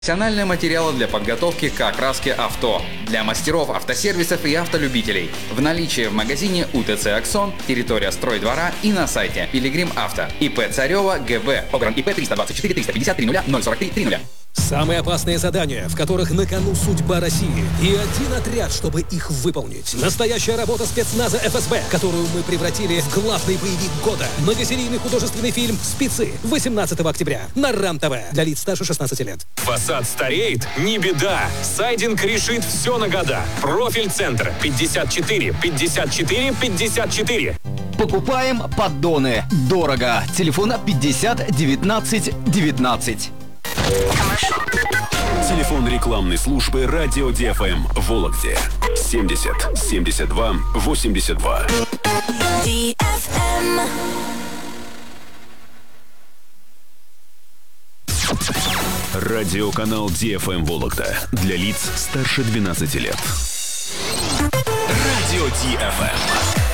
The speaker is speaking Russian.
Профессиональные материалы для подготовки к окраске авто. Для мастеров автосервисов и автолюбителей. В наличии в магазине УТЦ «Аксон», территория стройдвора и на сайте Пилигрим Авто. ИП Царева ГБ. Огран ИП 324 350 30 043 30. Самые опасные задания, в которых на кону судьба России. И один отряд, чтобы их выполнить. Настоящая работа спецназа ФСБ, которую мы превратили в главный боевик года. Многосерийный художественный фильм «Спецы» 18 октября на РАН-ТВ. Для лиц старше 16 лет. Фасад стареет? Не беда. Сайдинг решит все на года. Профиль-центр 54 54 54. Покупаем поддоны. Дорого. Телефон 50 19 19. Телефон рекламной службы «Радио ДФМ» в Вологде 70 72 82. Радиоканал ДФМ Вологда для лиц старше 12 лет. Радио ДФМ.